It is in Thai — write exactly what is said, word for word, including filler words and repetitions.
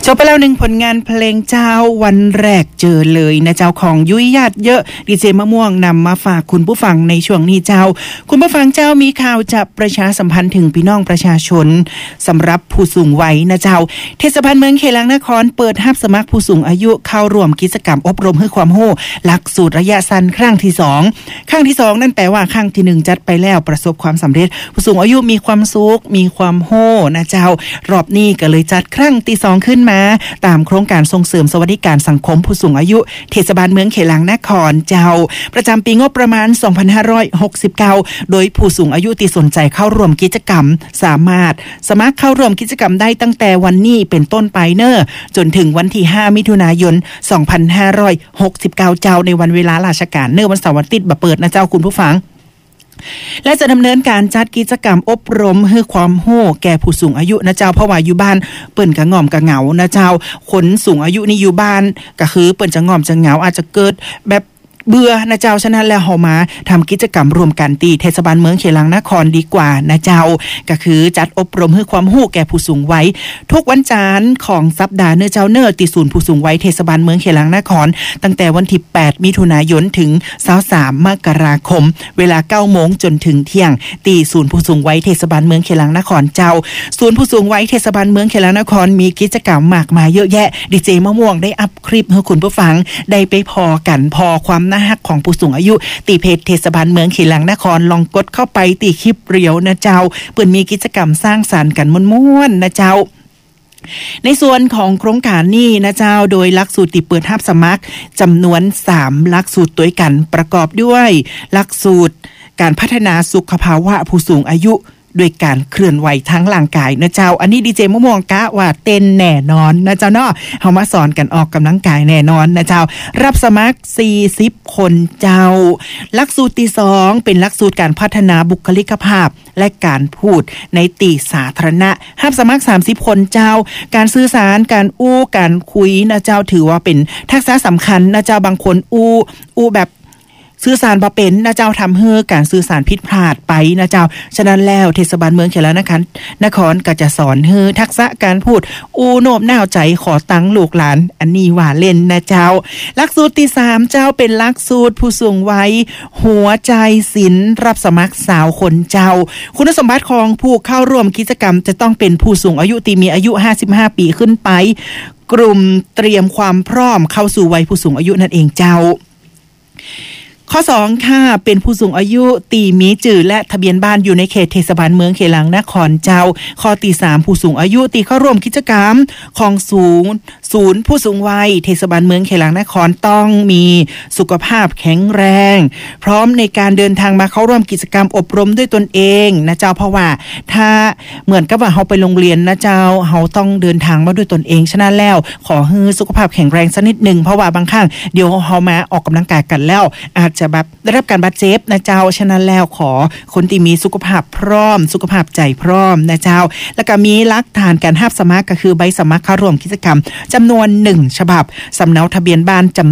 จบไปแล้วหนึ่งผลงานเพลงเจ้าวันแรกเจอเลยนะเจ้าของยุ้ยญาติเยอะดีเจมะม่วงนำมาฝากคุณผู้ฟังในช่วงนี้เจ้าคุณผู้ฟังเจ้ามีข่าวจะประชาสัมพันธ์ถึงพี่น้องประชาชนสำหรับผู้สูงวัยนะเจ้าเทศบาลเมืองเขลังนครเปิดรับสมัครผู้สูงอายุเข้าร่วมกิจกรรมอบรมให้ความรู้หลักสูตรระยะสั้นครั้งที่สองครั้งที่สองนั่นแปลว่าครั้งที่หนึ่งจัดไปแล้วประสบความสำเร็จผู้สูงอายุมีความสุขมีความโห่นะเจ้ารอบนี้ก็เลยจัดครั้งที่สองขึ้นมาตามโครงการส่งเสริมสวัสดิการสังคมผู้สูงอายุเทศบาลเมืองเขลังนครเจ้าประจำปีงบประมาณสองพันห้าร้อยหกสิบเก้าโดยผู้สูงอายุที่สนใจเข้าร่วมกิจกรรมสามารถสมัครเข้าร่วมกิจกรรมได้ตั้งแต่วันนี้เป็นต้นไปเนอจนถึงวันที่ห้ามิถุนายนสองพันห้าร้อยหกสิบเก้าเจ้าในวันเวลาราชการเนอวันเสาร์วันอาทิตย์บ่เปิดนะเจ้าคุณผู้ฟังและจะดำเนินการจัดกิจกรรมอบรมให้ความรู้แก่ผู้สูงอายุนะเจ้าเพราะว่าอยู่บ้านเปิ้นก็ง่อมก็เหงานะเจ้าคนสูงอายุนี่อยู่บ้านก็คือเปิ้นจะง่อมจะเหงาอาจจะเกิดแบบเบื่อนะเจ้าฉะนั้นแล้วเฮามาทำกิจกรรมรวมกันตีเทศบาลเมืองเขลังนครดีกว่านะเจ้าก็คือจัดอบรมให้ความรู้แก่ผู้สูงวัยทุกวันจันทร์ของสัปดาห์เนอเจ้าเนอที่ศูนย์ผู้สูงวัยเทศบาลเมืองเขลังนครตั้งแต่วันที่แปดมิถุนายนถึงยี่สิบสามมกราคมเวลา เก้าโมงจนถึงเที่ยงที่ศูนย์ผู้สูงวัยเทศบาลเมืองเขลังนครเจ้าศูนย์ผู้สูงวัยเทศบาลเมืองเขลังนครมีกิจกรรมมากมายเยอะแยะดีเจมะม่วงได้อัพคลิปให้คุณผู้ฟังได้ไปพอกันพอความน่าฮักของผู้สูงอายุตีเพจเทศบาลเมืองเขลังนครลองกดเข้าไปตีคลิปเรียวนะเจ้าเปิ่นมีกิจกรรมสร้างสรรค์กันม่วนๆนะเจ้าในส่วนของโครงการนี้นะเจ้าโดยหลักสูตรที่เปิดรับสมัครจำนวนสามหลักสูตรด้วยกันประกอบด้วยหลักสูตรการพัฒนาสุขภาวะผู้สูงอายุด้วยการเคลื่อนไหวทั้งร่างกายนะเจ้าอันนี้ดีเจมะม่วงกะว่าเต้นแน่นอนนะเจ้าเนาะเฮามาสอนกันออกกำลังกายแน่นอนนะเจ้ารับสมัครสี่สิบคนเจ้าหลักสูตรที่สองเป็นหลักสูตรการพัฒนาบุคลิกภาพและการพูดในที่สาธารณะรับสมัครสามสิบคนเจ้าการสื่อสารการอู้การคุยนะเจ้าถือว่าเป็นทักษะสำคัญนะเจ้าบางคนอู้อู้แบบสื่อสารบ่เป็นนะเจ้าทำให้การสื่อสารผิดพลาดไปนะเจ้าฉะนั้นแล้วเทศบาลเมืองเขลังนครนครก็จะสอนให้ทักษะการพูดอูโนบน้าวใจขอตังลูกหลานอันนี้ว่าเล่นนะเจ้าหลักสูตรที่สามเจ้าเป็นหลักสูตรผู้สูงวัยหัวใจศิลป์รับสมัครสาวคนเจ้าคุณสมบัติของผู้เข้าร่วมกิจกรรมจะต้องเป็นผู้สูงอายุที่มีอายุห้าสิบห้าปีขึ้นไปกลุ่มเตรียมความพร้อมเข้าสู่วัยผู้สูงอายุนั่นเองเจ้าข้อสองค่ะเป็นผู้สูงอายุตีมีจื่อและทะเบียนบ้านอยู่ในเขตเทศบาลเมืองเขลังนครเจ้าข้อที่สามผู้สูงอายุตีเข้าร่วมกิจกรรมของศูนย์ศูนย์ผู้สูงวัยเทศบาลเมืองเขลังนครต้องมีสุขภาพแข็งแรงพร้อมในการเดินทางมาเข้าร่วมกิจกรรมอบรมด้วยตนเองนะเจ้าเพราะว่าถ้าเหมือนกับว่าเฮาไปโรงเรียนนะเจ้าเฮาต้องเดินทางมาด้วยตนเองฉะนั้นแล้วขอให้สุขภาพแข็งแรงสักนิดนึงเพราะว่าบางครั้งเดี๋ยวเฮามาออกกำลังกายกันแล้วอาจจะแบบได้รับการบาดเจ็บนะเจ้าฉะนั้นแล้วขอคนที่มีสุขภาพพร้อมสุขภาพใจพร้อมนะเจ้าแล้วก็มีหลักฐานการรับสมัครก็คือใบสมัครเข้าร่วมกิจกรรมจำนวนหนึ่งฉบับสำเนาทะเบียนบ้านจำ